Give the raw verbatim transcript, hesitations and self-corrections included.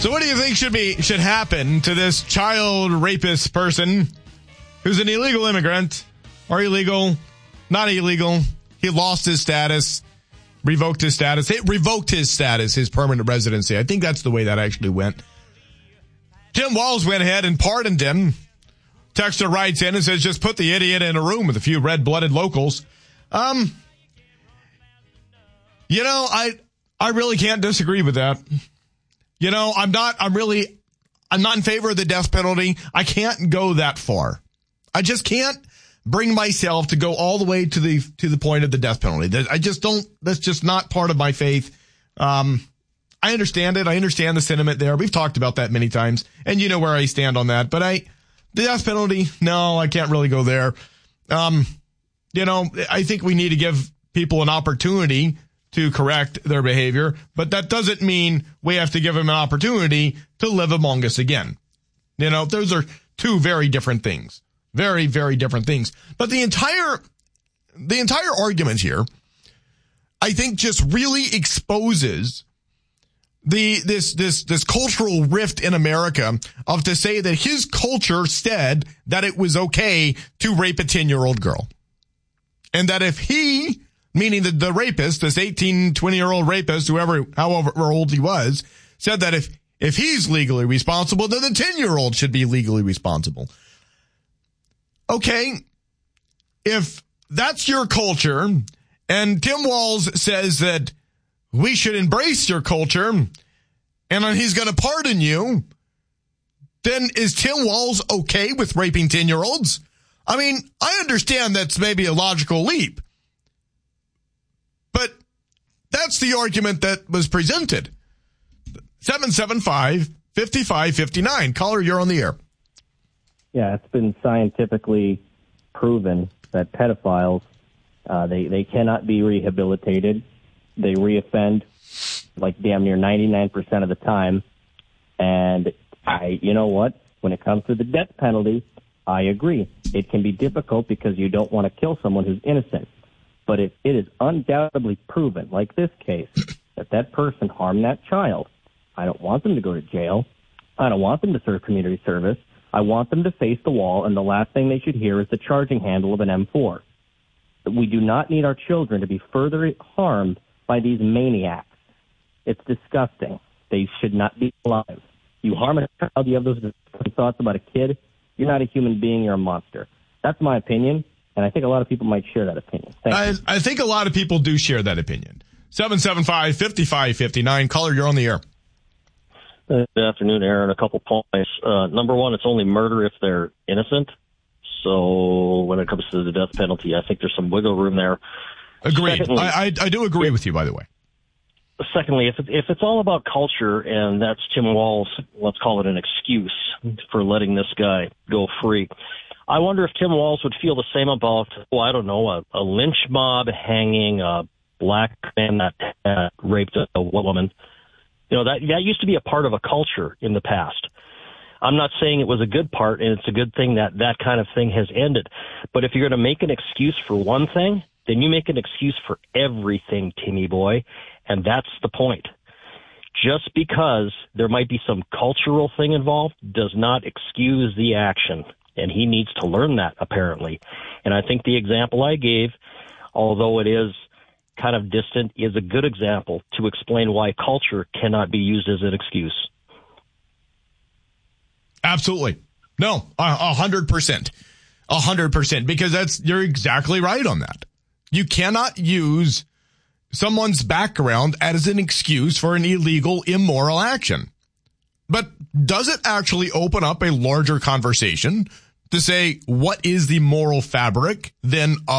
So what do you think should be should happen to this child rapist person who's an illegal immigrant or illegal, not illegal? He lost his status, revoked his status. It revoked his status, his permanent residency. I think that's the way that actually went. Tim Walz went ahead and pardoned him. Texter writes in and says, just put the idiot in a room with a few red-blooded locals. Um, you know, I I really can't disagree with that. You know, I'm not, I'm really, I'm not in favor of the death penalty. I can't go that far. I just can't bring myself to go all the way to the, to the point of the death penalty. I just don't, that's just not part of my faith. Um, I understand it. I understand the sentiment there. We've talked about that many times and you know where I stand on that, but I, the death penalty, no, I can't really go there. Um, you know, I think we need to give people an opportunity to correct their behavior, but that doesn't mean we have to give them an opportunity to live among us again. You know, those are two very different things. Very, very different things. But the entire, the entire argument here, I think just really exposes the, this, this, this cultural rift in America of to say that his culture said that it was okay to rape a ten-year-old girl. And that if he, meaning the, the rapist, this eighteen, twenty-year-old rapist, whoever, however old he was, said that if, if he's legally responsible, then the ten-year-old should be legally responsible. Okay, if that's your culture, and Tim Walz says that we should embrace your culture, and he's going to pardon you, then is Tim Walz okay with raping ten-year-olds? I mean, I understand that's maybe a logical leap. But that's the argument that was presented. seven seven five, five five five nine. Caller, you're on the air. Yeah, it's been scientifically proven that pedophiles, uh, they, they cannot be rehabilitated. They reoffend like damn near ninety-nine percent of the time. And I, you know what? When it comes to the death penalty, I agree. It can be difficult because you don't want to kill someone who's innocent. But if it is undoubtedly proven, like this case, that that person harmed that child, I don't want them to go to jail. I don't want them to serve community service. I want them to face the wall, and the last thing they should hear is the charging handle of an M four. We do not need our children to be further harmed by these maniacs. It's disgusting. They should not be alive. You harm a child, you have those thoughts about a kid, you're not a human being, you're a monster. That's my opinion. And I think a lot of people might share that opinion. I, I think a lot of people do share that opinion. seven seven five, five five five nine. Caller, you're on the air. Good afternoon, Aaron. A couple points. Uh, number one, it's only murder if they're innocent. So when it comes to the death penalty, I think there's some wiggle room there. Agreed. Secondly, I, I, I do agree with you, by the way. Secondly, if, it, if it's all about culture and that's Tim Walz, let's call it an excuse for letting this guy go free, I wonder if Tim Walz would feel the same about, well, I don't know, a, a lynch mob hanging a black man that uh, raped a, a woman. You know, that that used to be a part of a culture in the past. I'm not saying it was a good part, and it's a good thing that that kind of thing has ended. But if you're going to make an excuse for one thing, then you make an excuse for everything, Timmy boy, and that's the point. Just because there might be some cultural thing involved does not excuse the action. And he needs to learn that, apparently. And I think the example I gave, although it is kind of distant, is a good example to explain why culture cannot be used as an excuse. Absolutely. No, a hundred percent. A hundred percent. Because that's, you're exactly right on that. You cannot use someone's background as an excuse for an illegal, immoral action. But does it actually open up a larger conversation to say, what is the moral fabric then